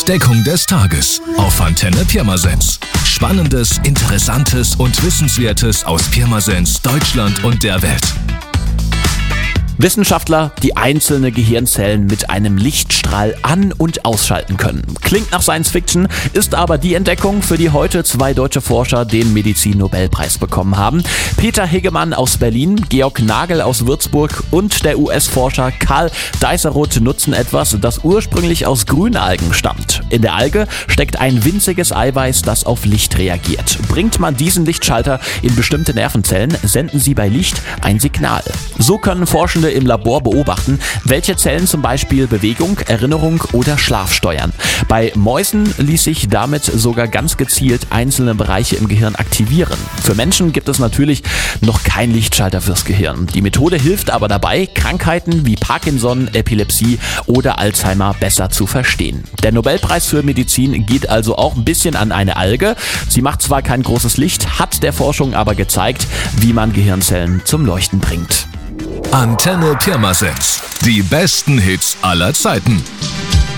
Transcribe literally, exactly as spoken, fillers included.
Entdeckung des Tages auf Antenne Pirmasens. Spannendes, Interessantes und Wissenswertes aus Pirmasens, Deutschland und der Welt. Wissenschaftler, die einzelne Gehirnzellen mit einem Lichtstrahl an- und ausschalten können. Klingt nach Science Fiction, ist aber die Entdeckung, für die heute zwei deutsche Forscher den Medizin-Nobelpreis bekommen haben. Peter Hegemann aus Berlin, Georg Nagel aus Würzburg und der U S-Forscher Karl Deisseroth nutzen etwas, das ursprünglich aus Grünalgen stammt. In der Alge steckt ein winziges Eiweiß, das auf Licht reagiert. Bringt man diesen Lichtschalter in bestimmte Nervenzellen, senden sie bei Licht ein Signal. So können Forschende im Labor beobachten, welche Zellen zum Beispiel Bewegung, Erinnerung oder Schlaf steuern. Bei Mäusen ließ sich damit sogar ganz gezielt einzelne Bereiche im Gehirn aktivieren. Für Menschen gibt es natürlich noch kein Lichtschalter fürs Gehirn. Die Methode hilft aber dabei, Krankheiten wie Parkinson, Epilepsie oder Alzheimer besser zu verstehen. Der Nobelpreis für Medizin geht also auch ein bisschen an eine Alge. Sie macht zwar kein großes Licht, hat der Forschung aber gezeigt, wie man Gehirnzellen zum Leuchten bringt. Antenne Pirmasens. Die besten Hits aller Zeiten.